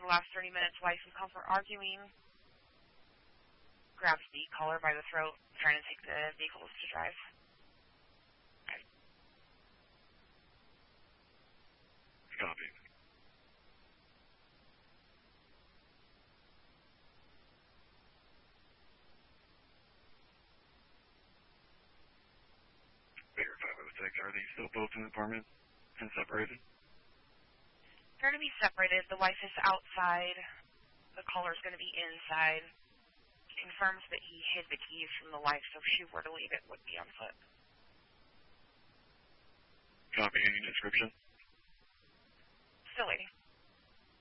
the last 30 minutes, wife and Comfort arguing. Grabs the caller by the throat, trying to take the vehicles to drive. Copy. Baker 506, are they still both in the apartment and separated? They're going to be separated. The wife is outside. The caller's going to be inside. He confirms that he hid the keys from the wife, so if she were to leave, it would be on foot. Copy. Any description? Still waiting.